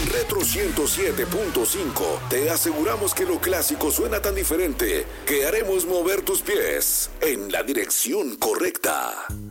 Retro 107.5 te aseguramos que lo clásico suena tan diferente que haremos mover tus pies en la dirección correcta.